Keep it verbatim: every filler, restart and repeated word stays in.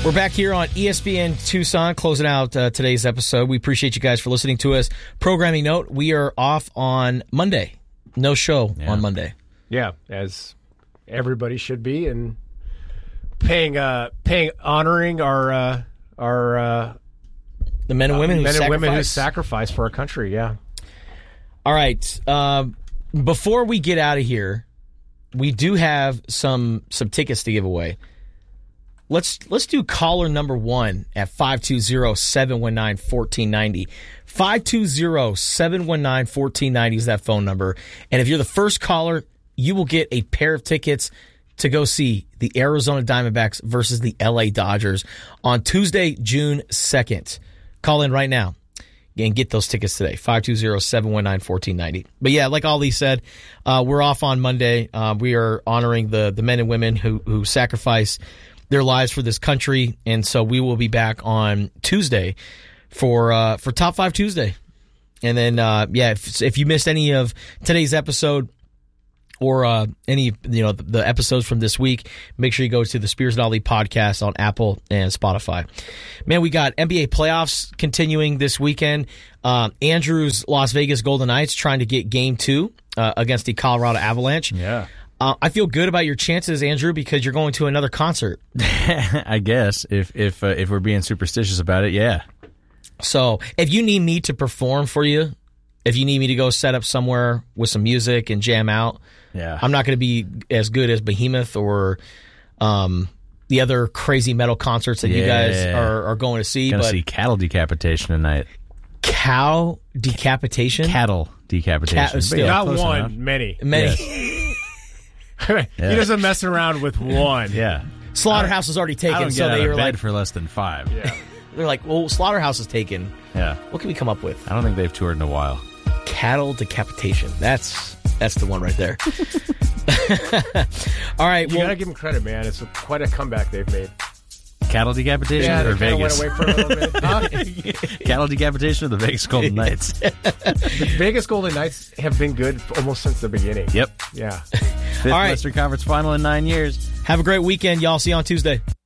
We're back here on E S P N Tucson, closing out uh, today's episode. We appreciate you guys for listening to us. Programming note, we are off on Monday. No show yeah. on Monday. Yeah, as everybody should be, and paying, uh, paying, honoring our, uh, our uh, the men and women, uh, who, men sacrifice. and women who sacrifice for our country. Yeah. All right. Uh, before we get out of here, we do have some some tickets to give away. Let's let's do caller number one at five two zero, seven one nine, one four nine zero. five two zero, seven one nine, one four nine zero is that phone number. And if you're the first caller, you will get a pair of tickets to go see the Arizona Diamondbacks versus the L A Dodgers on Tuesday, June second. Call in right now and get those tickets today. five two zero, seven one nine, one four nine zero. But yeah, like Ali said, uh, we're off on Monday. Uh, we are honoring the, the men and women who, who sacrifice their lives for this country, and so we will be back on Tuesday for uh, for Top Five Tuesday. And then, uh, yeah, if, if you missed any of today's episode or uh, any you know the, the episodes from this week, make sure you go to the Spears and Ali podcast on Apple and Spotify. Man, we got N B A playoffs continuing this weekend. Uh, Andrew's Las Vegas Golden Knights trying to get Game Two uh, against the Colorado Avalanche. Yeah. Uh, I feel good about your chances, Andrew, because you're going to another concert. I guess if if uh, if we're being superstitious about it, yeah. So if you need me to perform for you, if you need me to go set up somewhere with some music and jam out, yeah, I'm not going to be as good as Behemoth or um, the other crazy metal concerts that yeah. you guys are, are going to see. Going to but see cattle decapitation tonight. Cow decapitation? Cattle decapitation. Cat, still, not one, enough. many. Many. Yes. Yeah. He doesn't mess around with one. Yeah. Slaughterhouse was already taken, I don't get so out they of were bed like, for less than five. Yeah. they're like, well, Slaughterhouse is taken. Yeah. What can we come up with? I don't think they've toured in a while. Cattle decapitation. That's that's the one right there. All right. You well, gotta give them credit, man. It's a, quite a comeback they've made. Cattle decapitation Yeah, or they kinda Vegas? went away for a little bit. Huh? Cattle decapitation or the Vegas Golden Knights? The Vegas Golden Knights have been good almost since the beginning. Yep. Yeah. Fifth All right. Western Conference final in nine years. have a great weekend, y'all. See you on Tuesday.